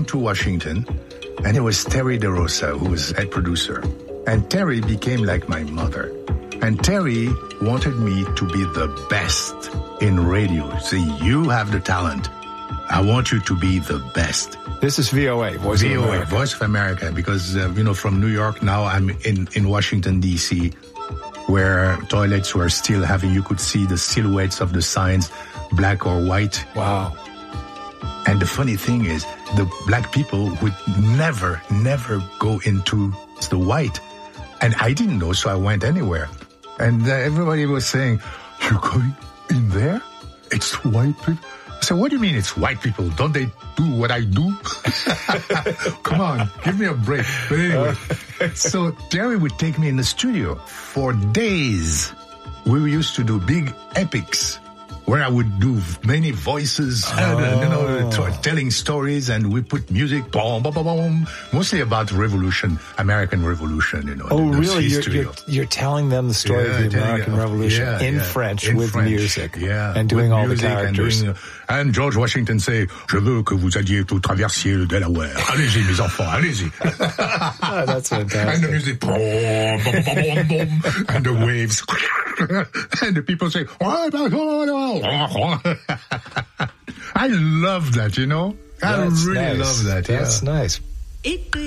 came to Washington, and it was Terry DeRosa who was head producer. And Terry became like my mother. And Terry wanted me to be the best in radio. See, you have the talent. I want you to be the best. This is VOA, Voice of America. Voice of America, because, from New York, now I'm in Washington, D.C., where toilets were still having, you could see the silhouettes of the signs, black or white. Wow. And the funny thing is, the black people would never go into the white. And I didn't know, so I went anywhere. And everybody was saying, "You're going in there? It's white people?" I said, "What do you mean it's white people? Don't they do what I do?" Come on, give me a break. But anyway, so Terry would take me in the studio for days. We used to do big epics where I would do many voices, telling stories, and we put music, boom, boom, boom, boom, mostly about revolution, American Revolution, Oh, really? You're telling them the story of the American Revolution in French with music, and doing all the characters. And George Washington say, "Je veux que vous alliez tout traversier le Delaware. Allez-y, mes enfants, allez-y." That's fantastic. And the music, boom, boom, boom, boom, boom, and the waves, and the people say, "Oh, I love that, I really love that. That's nice.